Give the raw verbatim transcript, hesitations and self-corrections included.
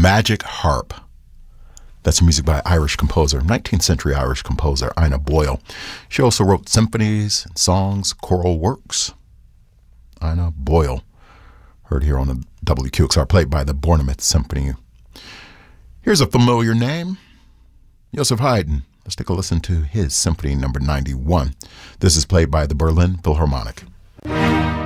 Magic Harp. That's music by Irish composer, nineteenth century Irish composer Ina Boyle. She also wrote symphonies, songs, choral works. Ina Boyle, heard here on the W Q X R, played by the Bournemouth Symphony. Here's a familiar name, Joseph Haydn. Let's take a listen to his Symphony number ninety-one. This is played by the Berlin Philharmonic.